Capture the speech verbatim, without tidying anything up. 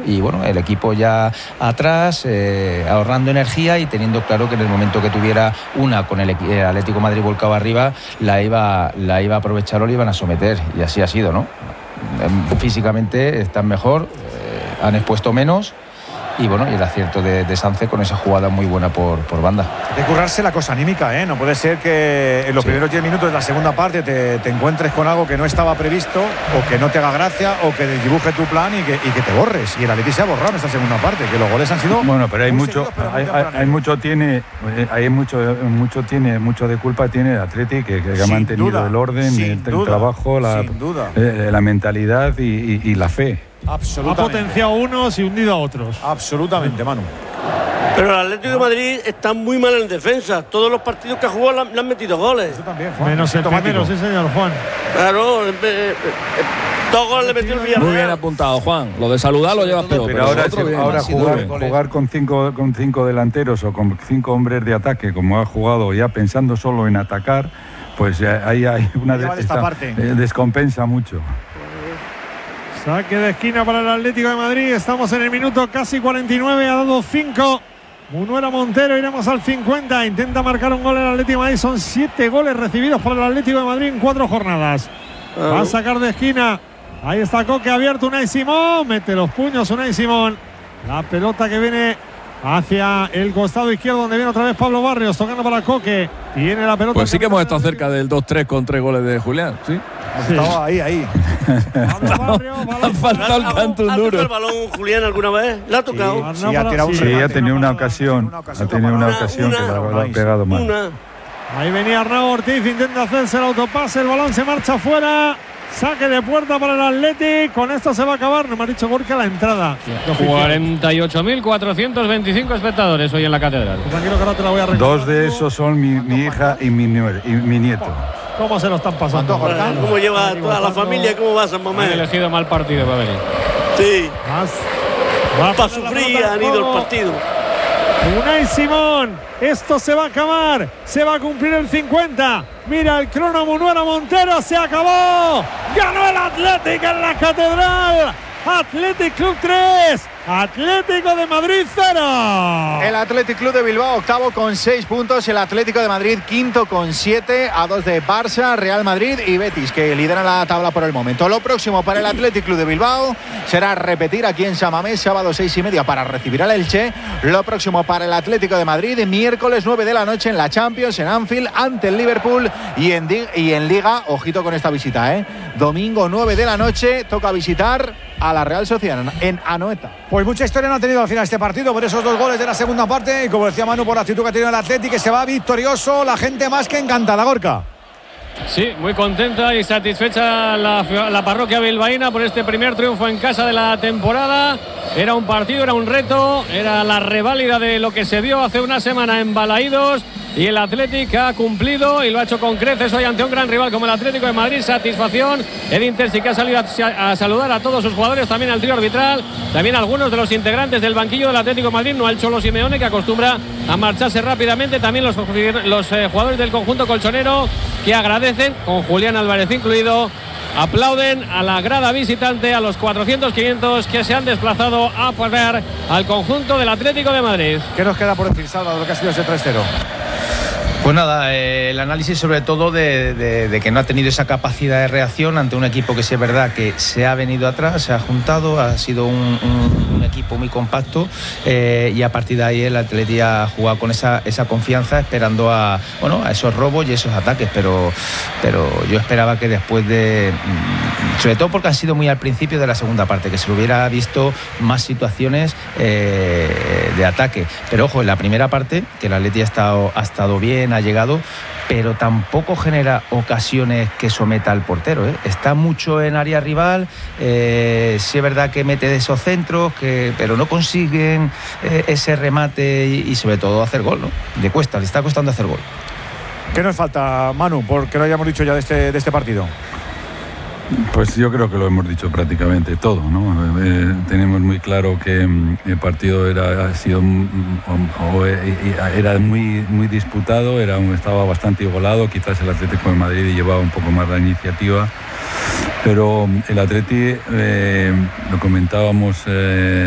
y bueno, el equipo ya atrás, eh, ahorrando energía y teniendo claro que en el momento que tuviera una con el, el Atlético de Madrid volcado arriba, la iba, la iba a aprovechar o le iban a someter, y así ha sido, ¿no? Físicamente están mejor, eh, han expuesto menos. Y bueno, y el acierto de, de Sance con esa jugada muy buena por, por banda. Hay que currarse la cosa anímica, ¿eh? No puede ser que en los sí. primeros diez minutos de la segunda parte te, te encuentres con algo que no estaba previsto, o que no te haga gracia, o que dibuje tu plan y que, y que te borres. Y el Atleti se ha borrado en esta segunda parte, que los goles han sido. Bueno, pero hay mucho, seguidos, pero hay, hay, hay mucho tiene, hay mucho, mucho tiene, mucho de culpa tiene el Atleti, que, que ha mantenido duda, el orden, el, el trabajo, la, eh, la mentalidad y, y, y la fe. Absolutamente. Ha potenciado unos y hundido a otros. Absolutamente, Manu. Pero el Atlético de Madrid está muy mal en defensa. Todos los partidos que ha jugado le han metido goles. Eso también, Juan. Menos el primero, sí, señor Juan. Claro, eh, eh, dos goles le metió el Villarreal. Muy bien apuntado, Juan. Lo de saludar lo llevas peor. Pero, pero ahora, se, ahora jugar, jugar con, cinco, con cinco delanteros o con cinco hombres de ataque, como ha jugado ya pensando solo en atacar, pues ahí hay una de, esta, parte. Eh, descompensa mucho. Saque de esquina para el Atlético de Madrid. Estamos en el minuto casi cuarenta y nueve. Ha dado cinco. Munuera Montero, iremos al cincuenta. Intenta marcar un gol el Atlético de Madrid. Son siete goles recibidos por el Atlético de Madrid en cuatro jornadas. Va a sacar de esquina. Ahí está Coque abierto. Unai Simón. Mete los puños Unai Simón. La pelota que viene hacia el costado izquierdo, donde viene otra vez Pablo Barrios. Tocando para Coque. Tiene la pelota. Pues sí que hemos estado cerca del dos tres con tres goles de Julián. Sí. Sí. Estaba ahí, ahí. Ha faltado el canto duro. ¿Ha tocado el balón Julián alguna vez? ¿La ha tocado? Sí, sí, ha, tirado un sí, ha tenido una ocasión. Ha tenido una ocasión que la ha pegado mal. Una. Ahí venía Arnau Ortiz, intenta hacerse el autopase. El balón se marcha fuera. Saque de puerta para el Athletic. Con esto se va a acabar. No me ha dicho Gorka la entrada. cuarenta y ocho mil cuatrocientos veinticinco espectadores hoy en la catedral. Tranquilo que ahora te la voy a recordar. Dos de esos son mi, mi hija y mi, y mi nieto. ¿Cómo se lo están pasando? ¿Cómo lleva toda la familia? ¿Cómo va San Mamés? Han elegido mal partido para venir. Sí. Va para sufrir han ido el partido. Unai Simón. Esto se va a acabar. Se va a cumplir el cincuenta. Mira el crono. Munuera Montero. Se acabó. Ganó el Athletic en la catedral. Athletic Club tres, Atlético de Madrid cero. El Athletic Club de Bilbao octavo con seis puntos, el Atlético de Madrid quinto con siete, a dos de Barça, Real Madrid y Betis, que lideran la tabla por el momento. Lo próximo para el Athletic Club de Bilbao será repetir aquí en San Mamés, sábado seis y media para recibir al Elche. Lo próximo para el Atlético de Madrid, miércoles nueve de la noche en la Champions, en Anfield, ante el Liverpool, y en, y en Liga, ojito con esta visita, ¿eh? Domingo nueve de la noche, toca visitar a la Real Sociedad en Anoeta. Pues mucha historia no ha tenido al final este partido por esos dos goles de la segunda parte, y como decía Manu, por la actitud que ha tenido el Athletic, que se va victorioso, la gente más que encantada, Gorka. Sí, muy contenta y satisfecha la, la parroquia bilbaína por este primer triunfo en casa de la temporada. Era un partido, era un reto, era la reválida de lo que se vio hace una semana en Balaídos, y el Athletic ha cumplido y lo ha hecho con creces hoy ante un gran rival como el Atlético de Madrid. Satisfacción. El Inter sí que ha salido a, a saludar a todos sus jugadores, también al trío arbitral, también a algunos de los integrantes del banquillo del Atlético de Madrid, no al Cholo Simeone, que acostumbra a marcharse rápidamente, también los, los eh, jugadores del conjunto colchonero, que agradecen, con Julián Álvarez incluido, aplauden a la grada visitante, a los cuatrocientos quinientos que se han desplazado a apoyar al conjunto del Atlético de Madrid. ¿Qué nos queda por decir, Salva, de lo que ha sido ese tres cero? Pues nada, eh, el análisis sobre todo de, de, de que no ha tenido esa capacidad de reacción ante un equipo que sí es verdad que se ha venido atrás, se ha juntado, ha sido un, un, un equipo muy compacto, eh, y a partir de ahí el Atleti ha jugado con esa, esa confianza, esperando a, bueno, a esos robos y esos ataques, pero, pero yo esperaba que después de, sobre todo porque han sido muy al principio de la segunda parte, que se lo hubiera visto más situaciones eh, de ataque, pero ojo, en la primera parte que el Atleti ha estado, ha estado bien, ha llegado, pero tampoco genera ocasiones que someta al portero, ¿eh? Está mucho en área rival, eh, sí es verdad que mete de esos centros, que, pero no consiguen eh, ese remate y, y sobre todo hacer gol, ¿no? Le cuesta, le está costando hacer gol. ¿Qué nos falta, Manu, porque lo hayamos dicho ya de este, de este partido? Pues yo creo que lo hemos dicho prácticamente todo, ¿no? Eh, tenemos muy claro que mm, el partido era, ha sido, mm, o, o, era muy, muy disputado, era un, estaba bastante igualado, quizás el Atlético de Madrid llevaba un poco más la iniciativa, pero el Atleti, eh, lo comentábamos eh,